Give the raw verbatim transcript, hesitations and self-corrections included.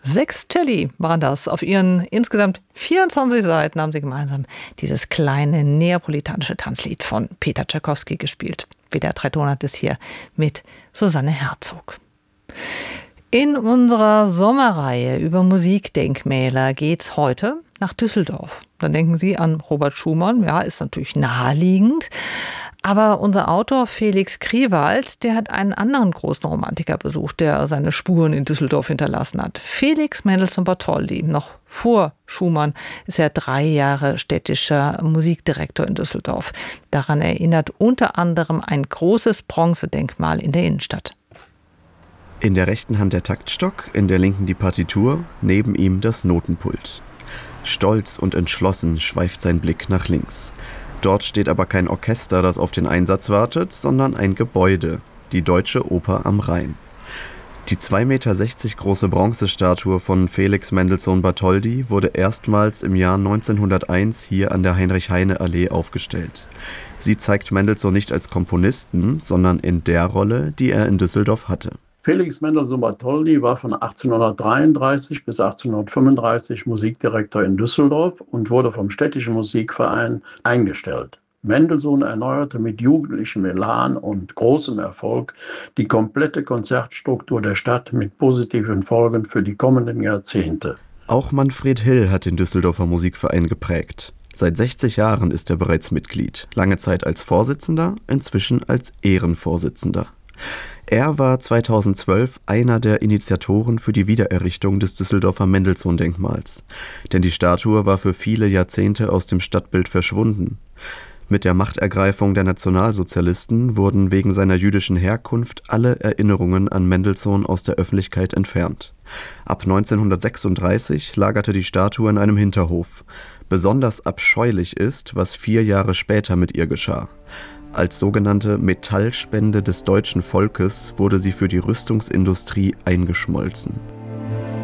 Sechs Celli waren das. Auf ihren insgesamt vierundzwanzig Seiten haben sie gemeinsam dieses kleine neapolitanische Tanzlied von Peter Tschaikowski gespielt. W D R drei Ton hat es hier mit Susanne Herzog. In unserer Sommerreihe über Musikdenkmäler geht's heute nach Düsseldorf. Dann denken Sie an Robert Schumann, ja, ist natürlich naheliegend. Aber unser Autor Felix Kriewald, der hat einen anderen großen Romantiker besucht, der seine Spuren in Düsseldorf hinterlassen hat. Felix Mendelssohn Bartholdy. Noch vor Schumann ist er drei Jahre städtischer Musikdirektor in Düsseldorf. Daran erinnert unter anderem ein großes Bronzedenkmal in der Innenstadt. In der rechten Hand der Taktstock, in der linken die Partitur, neben ihm das Notenpult. Stolz und entschlossen schweift sein Blick nach links. Dort steht aber kein Orchester, das auf den Einsatz wartet, sondern ein Gebäude, die Deutsche Oper am Rhein. Die zwei Meter sechzig große Bronzestatue von Felix Mendelssohn Bartholdy wurde erstmals im Jahr neunzehnhunderteins hier an der Heinrich-Heine-Allee aufgestellt. Sie zeigt Mendelssohn nicht als Komponisten, sondern in der Rolle, die er in Düsseldorf hatte. Felix Mendelssohn Bartholdy war von achtzehnhundertdreiunddreißig bis achtzehnhundertfünfunddreißig Musikdirektor in Düsseldorf und wurde vom Städtischen Musikverein eingestellt. Mendelssohn erneuerte mit jugendlichem Elan und großem Erfolg die komplette Konzertstruktur der Stadt mit positiven Folgen für die kommenden Jahrzehnte. Auch Manfred Hill hat den Düsseldorfer Musikverein geprägt. Seit sechzig Jahren ist er bereits Mitglied, lange Zeit als Vorsitzender, inzwischen als Ehrenvorsitzender. Er war zweitausendzwölf einer der Initiatoren für die Wiedererrichtung des Düsseldorfer Mendelssohn-Denkmals. Denn die Statue war für viele Jahrzehnte aus dem Stadtbild verschwunden. Mit der Machtergreifung der Nationalsozialisten wurden wegen seiner jüdischen Herkunft alle Erinnerungen an Mendelssohn aus der Öffentlichkeit entfernt. Ab neunzehnhundertsechsunddreißig lagerte die Statue in einem Hinterhof. Besonders abscheulich ist, was vier Jahre später mit ihr geschah. Als sogenannte Metallspende des deutschen Volkes wurde sie für die Rüstungsindustrie eingeschmolzen.